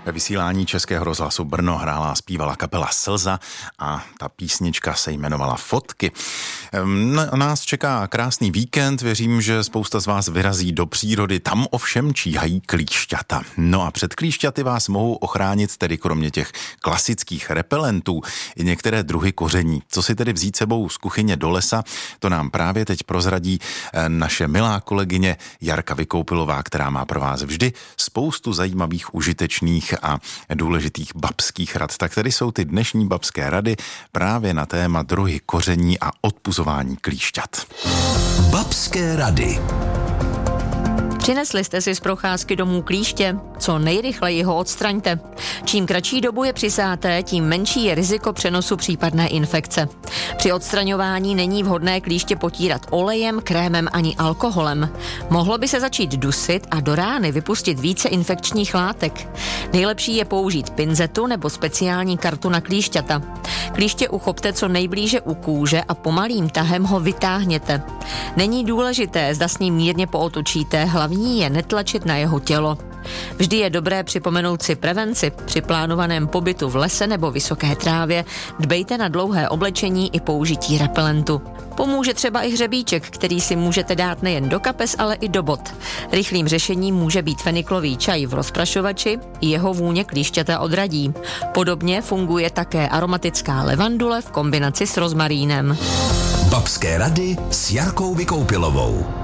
Ve vysílání Českého rozhlasu Brno hrála a zpívala kapela Slza a ta písnička se jmenovala Fotky. Nás čeká krásný víkend, věřím, že spousta z vás vyrazí do přírody, tam ovšem číhají klíšťata. No a před klíšťaty vás mohou ochránit tedy kromě těch klasických repelentů i některé druhy koření. Co si tedy vzít sebou z kuchyně do lesa, to nám právě teď prozradí naše milá kolegyně Jarka Vykoupilová, která má pro vás vždy spoustu zajímavých, užitečných a důležitých babských rad. Tak tady jsou ty dnešní babské rady právě na téma druhy koření a odpuzování klíšťat. Babské rady. Přinesli jste si z procházky domů klíště? Co nejrychleji ho odstraňte. Čím kratší dobu je přisáté, tím menší je riziko přenosu případné infekce. Při odstraňování není vhodné klíště potírat olejem, krémem ani alkoholem. Mohlo by se začít dusit a do rány vypustit více infekčních látek. Nejlepší je použít pinzetu nebo speciální kartu na klíšťata. Klíště uchopte co nejblíže u kůže a pomalým tahem ho vytáhněte. Není důležité, zda s ním mírně pootočíte, hlavní je netlačit na jeho tělo. Vždy je dobré připomenout si prevenci. Při plánovaném pobytu v lese nebo vysoké trávě dbejte na dlouhé oblečení i použití repelentu. Pomůže třeba i hřebíček, který si můžete dát nejen do kapes, ale i do bot. Rychlým řešením může být feniklový čaj v rozprašovači, jeho vůně klíšťata odradí. Podobně funguje také aromatická levandule v kombinaci s rozmarínem. Babské rady s Jarkou Vykoupilovou.